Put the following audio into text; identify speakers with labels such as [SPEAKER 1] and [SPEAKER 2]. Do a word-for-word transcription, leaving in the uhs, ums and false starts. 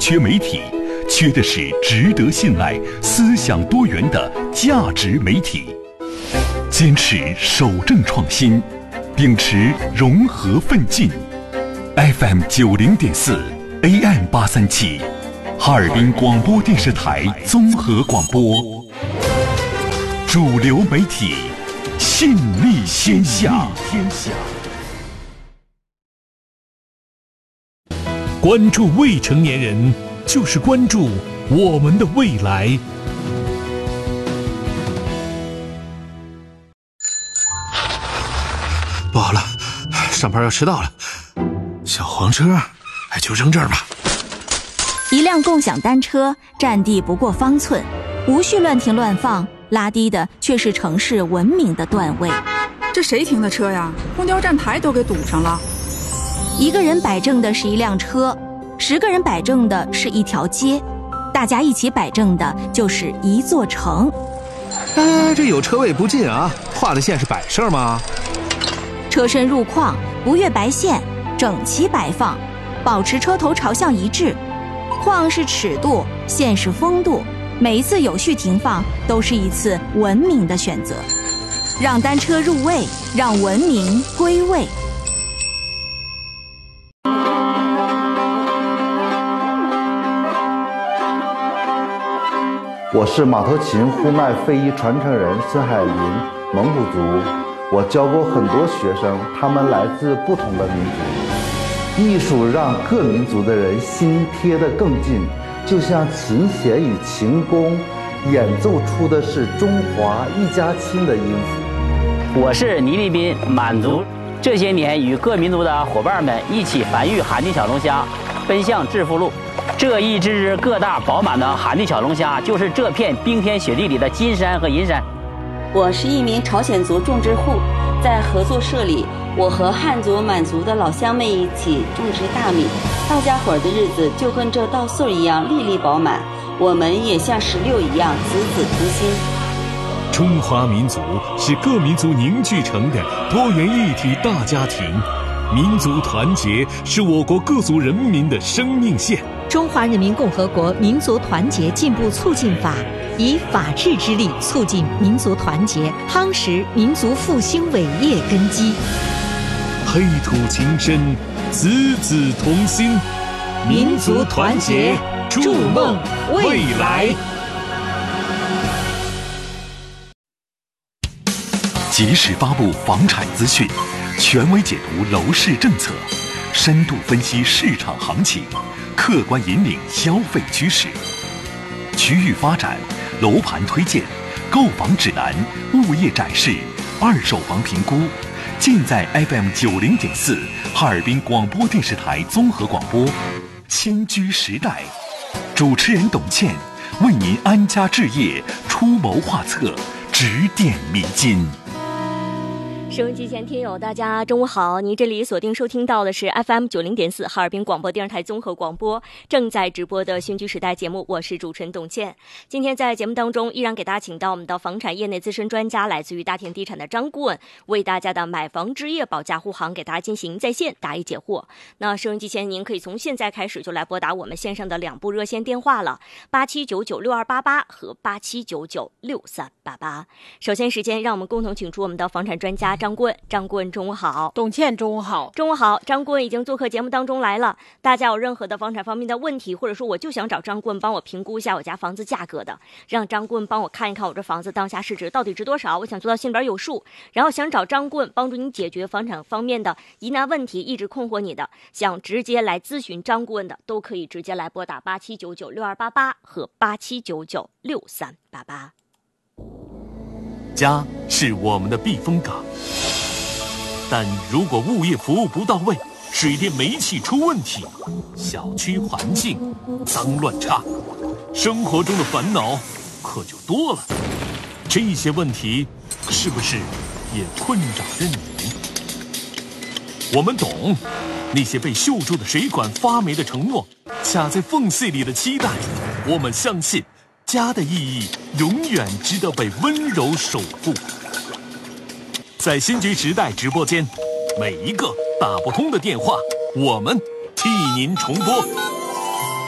[SPEAKER 1] 缺媒体，缺的是值得信赖、思想多元的价值媒体。坚持守正创新，秉持融合奋进。F M 九零点四 A M 八三七，哈尔滨广播电视台综合广播，主流媒体，信力天下。
[SPEAKER 2] 关注未成年人，就是关注我们的未来。
[SPEAKER 3] 不好了，上班要迟到了。小黄车，哎，就扔这儿吧。
[SPEAKER 4] 一辆共享单车占地不过方寸，无序乱停乱放，拉低的却是城市文明的段位。
[SPEAKER 5] 这谁停的车呀？公交站牌都给堵上了。
[SPEAKER 4] 一个人摆正的是一辆车，十个人摆正的是一条街，大家一起摆正的就是一座城。
[SPEAKER 3] 哎，这有车位不进啊，画的线是摆设吗？
[SPEAKER 4] 车身入框，不越白线，整齐摆放，保持车头朝向一致。框是尺度，线是风度，每一次有序停放都是一次文明的选择。让单车入位，让文明归位。
[SPEAKER 6] 我是马头琴呼麦非遗传承人孙海林，蒙古族。我教过很多学生，他们来自不同的民族。艺术让各民族的人心贴得更近，就像琴弦与琴弓，演奏出的是中华一家亲的音符。
[SPEAKER 7] 我是倪立斌，满族。这些年与各民族的伙伴们一起繁育寒地小龙虾，奔向致富路。这一只只个大饱满的寒地小龙虾，就是这片冰天雪地里的金山和银山。
[SPEAKER 8] 我是一名朝鲜族种植户，在合作社里，我和汉族、满族的老乡们一起种植大米，大家伙的日子就跟这稻穗一样粒粒饱满，我们也像石榴一样子子同心。
[SPEAKER 2] 中华民族是各民族凝聚成的多元一体大家庭，民族团结是我国各族人民的生命线。
[SPEAKER 9] 中华人民共和国民族团结进步促进法以法治之力促进民族团结，夯实民族复兴伟业根基。
[SPEAKER 2] 黑土情深，子子同心，
[SPEAKER 9] 民族团结，筑梦未来。
[SPEAKER 1] 及时发布房产资讯，权威解读楼市政策，深度分析市场行情，客观引领消费趋势。区域发展、楼盘推荐、购房指南、物业展示、二手房评估，尽在 F M 九零点四哈尔滨广播电视台综合广播。新居时代，主持人董倩为您安家置业出谋划策，指点迷津。
[SPEAKER 10] 收音机前听友大家中午好，您这里锁定收听到的是 F M 九零点四哈尔滨广播电视台综合广播，正在直播的新居时代节目，我是主持人董倩。今天在节目当中依然给大家请到我们的房产业内资深专家，来自于大田地产的张顾问，为大家的买房置业保驾护航给大家进行在线答疑解惑。那收音机前您可以从现在开始就来拨打我们线上的两部热线电话了，八七九九六二八八和八七九九六三八八。首先时间让我们共同请出我们的房产专家张顾问。张顾问中午好。
[SPEAKER 11] 董倩中午好。
[SPEAKER 10] 中午好。张顾问已经做客节目当中来了，大家有任何的房产方面的问题，或者说我就想找张顾问帮我评估一下我家房子价格的，让张顾问帮我看一看我这房子当下市值到底值多少，我想做到心里边有数，然后想找张顾问帮助你解决房产方面的疑难问题，一直困惑你的，想直接来咨询张顾问的，都可以直接来拨打八七九九六二八八和八七九九六三八八。
[SPEAKER 2] 家是我们的避风港，但如果物业服务不到位，水电煤气出问题，小区环境脏乱差，生活中的烦恼可就多了。这些问题是不是也困扰着你？我们懂那些被锈住的水管发霉的承诺，卡在缝隙里的期待。我们相信家的意义永远值得被温柔守护。在新居时代直播间，每一个打不通的电话，我们替您重拨。